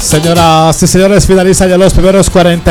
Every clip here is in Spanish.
Señoras y señores, finaliza ya los primeros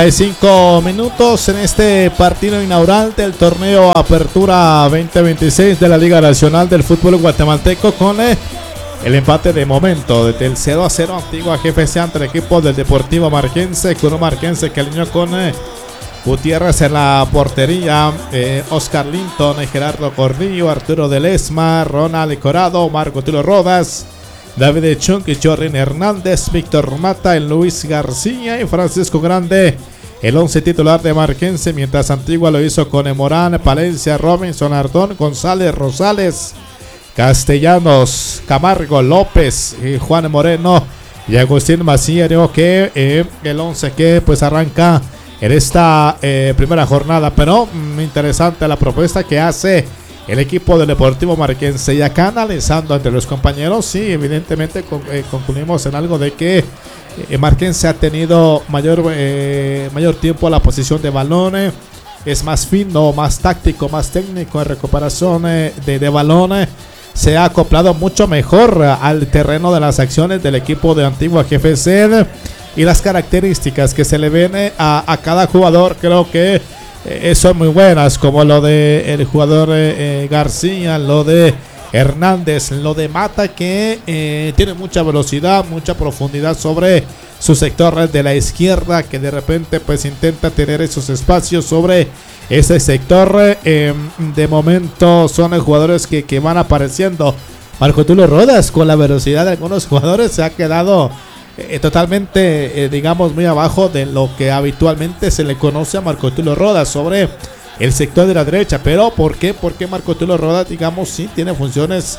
45 minutos en este partido inaugural del torneo Apertura 2026 de la Liga Nacional del Fútbol Guatemalteco con el empate de momento desde el 0-0 Antigua GFC ante el equipo del Deportivo Marquense, con un Marquense que alineó con Gutiérrez en la portería, Oscar Linton, Gerardo Gordillo, Arturo de Lesma, Ronald Corado, Marco Tulio Rodas, David Chung y Jorrin Hernández, Víctor Mata, el Luis García y Francisco Grande, el 11 titular de Marquense, mientras Antigua lo hizo con Morán, Palencia, Robinson, Ardón, González, Rosales, Castellanos, Camargo, López, Juan Moreno y Agustín Macías. Digo que el 11 que pues arranca en esta primera jornada, pero interesante la propuesta que hace el equipo del Deportivo Marquense. Y acá analizando entre los compañeros, sí, evidentemente concluimos en algo de que Marquense ha tenido mayor tiempo a la posición de balón, es más fino, más táctico, más técnico en recuperación de balón, se ha acoplado mucho mejor al terreno de las acciones del equipo de Antigua GFC y las características que se le ven a cada jugador creo que son muy buenas, como lo de el jugador García, lo de Hernández, lo de Mata, que tiene mucha velocidad, mucha profundidad sobre su sector de la izquierda, que de repente pues intenta tener esos espacios sobre ese sector. De momento son jugadores que van apareciendo. Marco Tulio Rodas, con la velocidad de algunos jugadores, se ha quedado totalmente, digamos, muy abajo de lo que habitualmente se le conoce a Marco Tulio Rodas sobre el sector de la derecha. Pero ¿por qué? Porque Marco Tulio Rodas, digamos, sí tiene funciones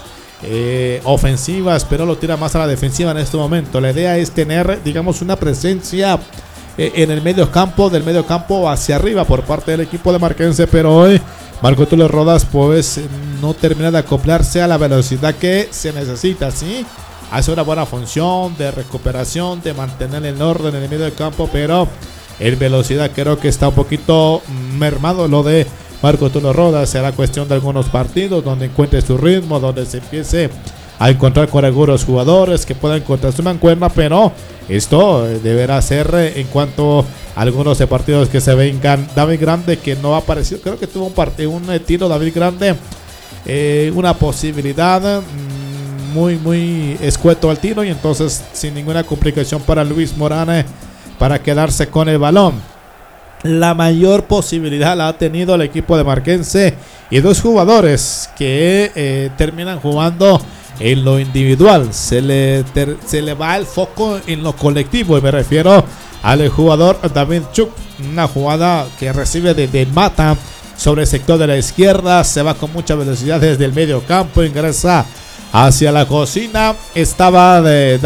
ofensivas, pero lo tira más a la defensiva en este momento. La idea es tener, digamos, una presencia en el medio campo, del medio campo hacia arriba por parte del equipo de Marquense, pero hoy Marco Tulio Rodas pues no termina de acoplarse a la velocidad que se necesita, ¿sí? Hace una buena función de recuperación, de mantener el orden en el medio del campo, pero en velocidad creo que está un poquito mermado lo de Marco Tulio Rodas. Será cuestión de algunos partidos donde encuentre su ritmo, donde se empiece a encontrar con algunos jugadores que puedan encontrar su mancuerna, pero esto deberá ser en cuanto a algunos de partidos que se vengan. David Grande, que no ha aparecido, creo que tuvo un tiro David Grande, una posibilidad muy escueto al tiro, y entonces sin ninguna complicación para Luis Morán para quedarse con el balón. La mayor posibilidad la ha tenido el equipo de Marquense y dos jugadores que terminan jugando en lo individual. Se le va el foco en lo colectivo, y me refiero al jugador David Chuk. Una jugada que recibe de Mata sobre el sector de la izquierda, se va con mucha velocidad desde el medio campo, ingresa hacia la cocina. Estaba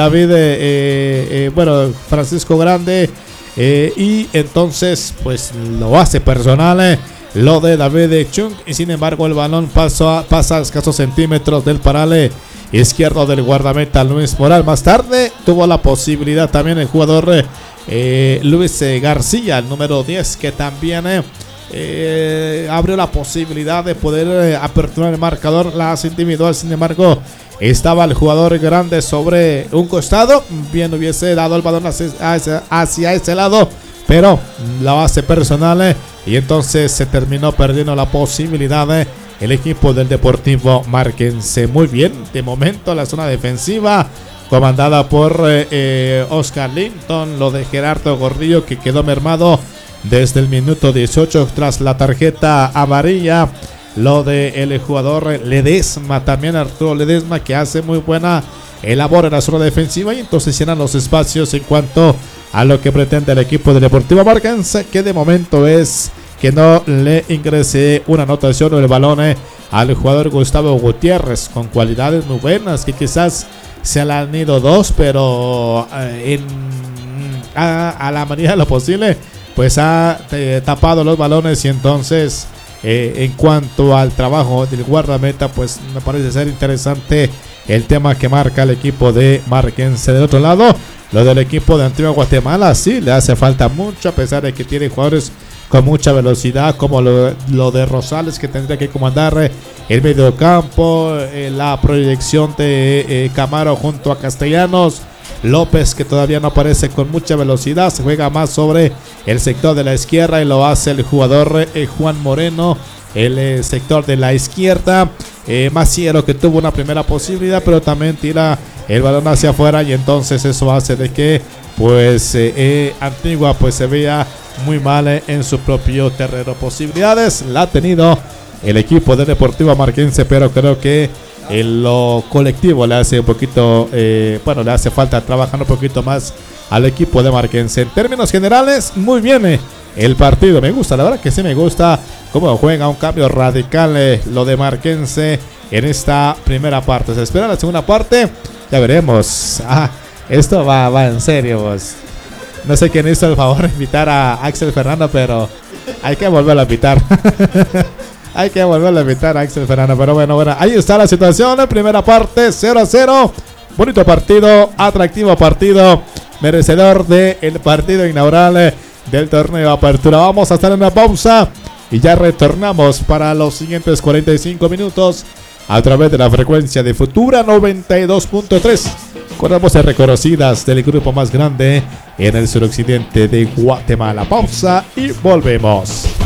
Francisco Grande, y entonces pues lo hace personal lo de David Chung, y sin embargo el balón pasa a escasos centímetros del parale izquierdo del guardameta Luis Morán. Más tarde tuvo la posibilidad también el jugador Luis García, el número 10, que también abrió la posibilidad de poder aperturar el marcador. La hace individual, sin embargo estaba el jugador Grande sobre un costado, bien hubiese dado el balón hacia ese lado, pero la hace personal, y entonces se terminó perdiendo la posibilidad el equipo del Deportivo Marquense. Muy bien, de momento la zona defensiva comandada por Oscar Linton, lo de Gerardo Gordillo, que quedó mermado desde el minuto 18 tras la tarjeta amarilla. Lo de el jugador Ledesma, también Arturo Ledesma, que hace muy buena labor en la zona defensiva, y entonces llenan los espacios en cuanto a lo que pretende el equipo del Deportivo Marquense, que de momento es que no le ingrese una anotación o el balón al jugador Gustavo Gutiérrez, con cualidades muy buenas, que quizás se le han ido dos, pero a la manera de lo posible pues ha tapado los balones. Y entonces en cuanto al trabajo del guardameta, pues me parece ser interesante el tema que marca el equipo de Marquense. Del otro lado, lo del equipo de Antigua Guatemala, sí le hace falta mucho, a pesar de que tiene jugadores con mucha velocidad, como lo de Rosales, que tendría que comandar el medio campo, la proyección de Camaro junto a Castellanos, López, que todavía no aparece con mucha velocidad, se juega más sobre el sector de la izquierda y lo hace el jugador Juan Moreno, el sector de la izquierda. Maciero, que tuvo una primera posibilidad, pero también tira el balón hacia afuera, y entonces eso hace de que pues Antigua pues se vea muy mal en su propio terreno. Posibilidades la ha tenido el equipo de Deportivo Marquense, pero creo que en lo colectivo le hace un poquito, le hace falta trabajar un poquito más al equipo de Marquense. En términos generales, muy bien el partido. Me gusta, la verdad que sí me gusta cómo juega. Un cambio radical lo de Marquense en esta primera parte. Se espera la segunda parte, ya veremos. Esto va en serio, vos. No sé quién hizo el favor de invitar a Axel Fernando, pero hay que volverlo a invitar. Hay que volverlo a invitar a Axel Fernando. Pero bueno, ahí está la situación. En primera parte, 0-0. Bonito partido, atractivo partido, merecedor del partido inaugural del torneo Apertura. Vamos a estar en una pausa y ya retornamos para los siguientes 45 minutos a través de la frecuencia de Futura 92.3. Con las voces reconocidas del grupo más grande en el suroccidente de Guatemala. Pausa y volvemos.